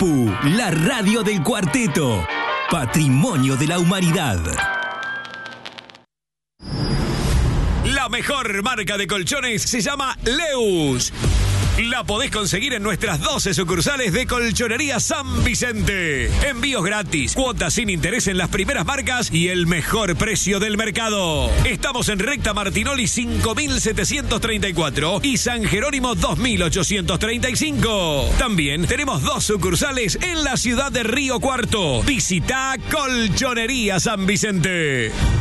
Papu, la radio del cuarteto. Patrimonio de la humanidad. La mejor marca de colchones se llama Leus. La podés conseguir en nuestras 12 sucursales de Colchonería San Vicente. Envíos gratis, cuotas sin interés en las primeras marcas y el mejor precio del mercado. Estamos en Recta Martinoli 5734 y San Jerónimo 2835. También tenemos 2 sucursales en la ciudad de Río Cuarto. Visita Colchonería San Vicente.